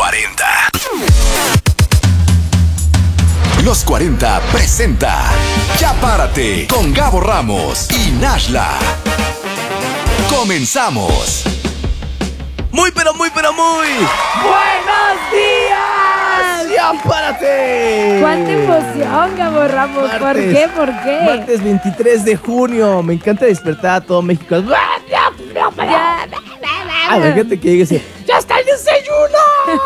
40. Los 40 presenta Ya Párate con Gabo Ramos y Nashla. Comenzamos. Muy ¡buenos días! ¡Ya párate! ¡Cuánta emoción, Gabo Ramos! ¿Por qué? Martes 23 de junio. Me encanta despertar a todo México. Fíjate que llegue ese. ¡Ya está el desayuno!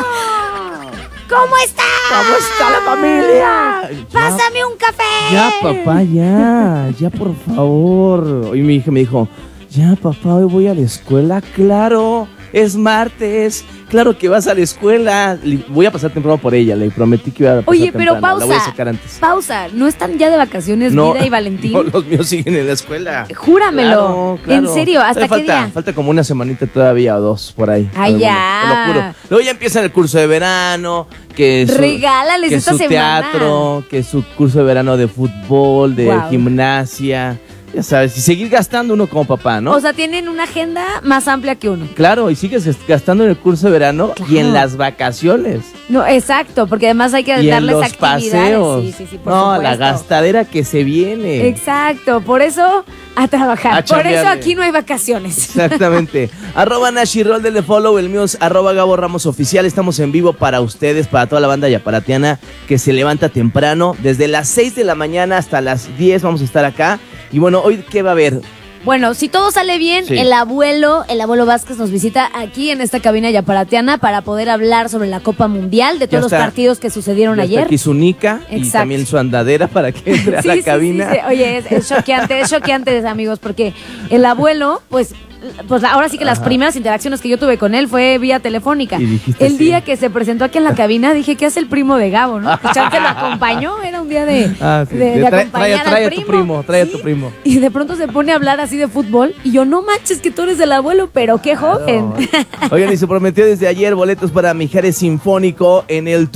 ¿Cómo está? ¿Cómo está la familia? ¡Pásame un café! Ya, papá, ya, por favor. Hoy mi hija me dijo, ya, papá, hoy voy a la escuela. Claro, es martes. Claro que vas a la escuela. Voy a pasar temprano por ella. Le prometí que iba a pasar Oye, temprano. pero pausa. La voy a sacar antes. Pausa. ¿No están ya de vacaciones Vida y Valentín? No, los míos siguen en la escuela. Júramelo. Claro. ¿En serio? ¿Hasta qué día? Falta como una semanita todavía o dos por ahí. Ay, ya. Te lo juro. Luego ya empiezan el curso de verano. Regálales que esta su semana. Teatro, que su curso de verano de fútbol, de gimnasia. Ya sabes, y seguir gastando uno como papá, ¿no? O sea, tienen una agenda más amplia que uno. Claro, y sigues gastando en el curso de verano y en las vacaciones. No, exacto, porque además hay que Y darles en los actividades. paseos. Sí, por no, supuesto. la gastadera que se viene. Exacto, por eso a trabajar. A Por chambearle. eso aquí no hay vacaciones. Exactamente. @Nashirol, denle follow, el mío es @Gabo Ramos Oficial. Estamos en vivo para ustedes, para toda la banda yaparateana que se levanta temprano. Desde las 6 de la mañana hasta las 10 vamos a estar acá. Y bueno, hoy, ¿qué va a haber? Bueno, si todo sale bien, Sí. el abuelo Vázquez nos visita aquí en esta cabina yaparateana para poder hablar sobre la Copa Mundial, de todos los partidos que sucedieron Ya está ayer. aquí su nica y Exacto. también su andadera para que entre a la cabina. Sí. Oye, es choqueante, amigos, porque el abuelo, pues ahora sí que las primeras interacciones que yo tuve con él fue vía telefónica. Y dijiste, el día que se presentó aquí en la cabina, dije, ¿qué hace el primo de Gabo, no? Pues chance lo acompañó, era un día de acompañar trae al a tu primo, trae a tu primo. Y de pronto se pone a hablar así de fútbol, y yo, no manches que tú eres el abuelo, pero qué joven. Oigan, y se prometió desde ayer boletos para Mijares Sinfónico en el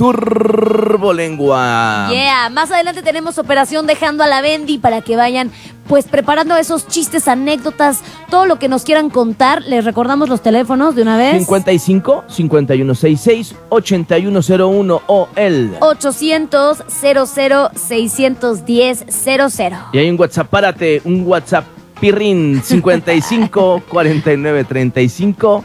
Turbolengua. Yeah, más adelante tenemos Operación Dejando a la Bendy para que vayan pues preparando esos chistes, anécdotas, todo lo que nos quieran contar. Les recordamos los teléfonos de una vez. 55 5166 8101 o el 800 00 610 00. Y hay un WhatsApp, párate, un WhatsApp pirrín 55 49 35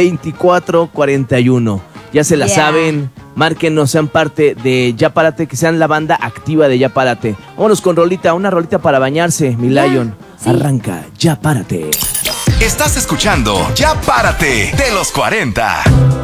24 41. Ya se la saben, márquenos, sean parte de Ya Párate, que sean la banda activa de Ya Párate. Vámonos con una rolita para bañarse, mi Lion. Sí. Arranca, Ya Párate. Estás escuchando Ya Párate de los 40.